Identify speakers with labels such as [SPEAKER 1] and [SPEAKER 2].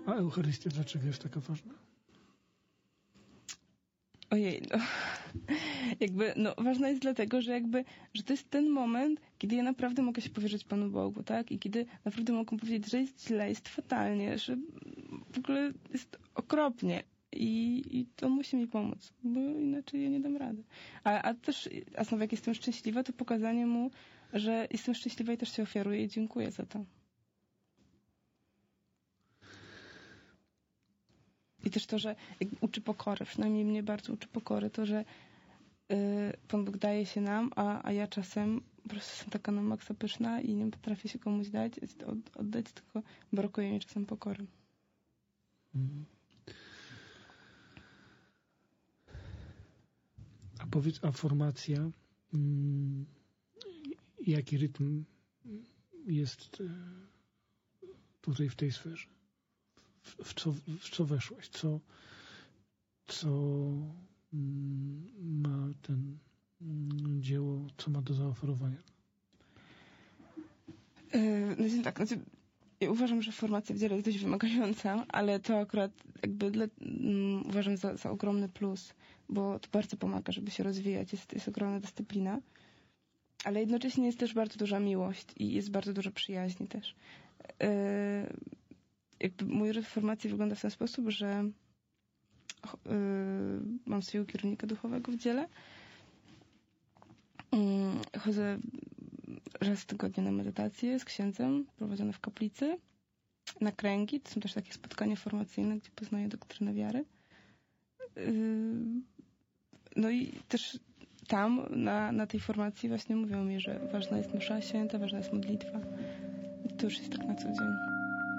[SPEAKER 1] A Eucharystia dlaczego jest taka ważna?
[SPEAKER 2] Ojej, ważna jest dlatego, że że to jest ten moment, kiedy ja naprawdę mogę się powierzyć Panu Bogu, tak? I kiedy naprawdę mogę powiedzieć, że jest źle, jest fatalnie, że w ogóle jest okropnie. I to musi mi pomóc, bo inaczej ja nie dam rady. A znowu jak jestem szczęśliwa, to pokazanie mu, że jestem szczęśliwa i też się ofiaruję i dziękuję za to. I też to, że uczy pokory, przynajmniej mnie bardzo uczy pokory, to, że Pan Bóg daje się nam, a ja czasem po prostu jestem taka na maksa pyszna i nie potrafię się komuś oddać, tylko brakuje mi czasem pokory.
[SPEAKER 1] A powiedz, a formacja, jaki rytm jest tutaj w tej sferze? W co weszłaś? Co ma ten dzieło, co ma do zaoferowania?
[SPEAKER 2] Ja uważam, że formacja w dziele jest dość wymagająca, ale to akurat uważam za ogromny plus, bo to bardzo pomaga, żeby się rozwijać. Jest ogromna dyscyplina, ale jednocześnie jest też bardzo duża miłość i jest bardzo dużo przyjaźni też. Mój rytm formacji wygląda w ten sposób, że mam swojego kierownika duchowego w dziele. Chodzę raz w tygodniu na medytację z księdzem prowadzone w kaplicy, na kręgi. To są też takie spotkania formacyjne, gdzie poznaję doktrynę wiary. No i też tam, na tej formacji właśnie mówią mi, że ważna jest msza święta, ważna jest modlitwa. I to już jest tak na co dzień.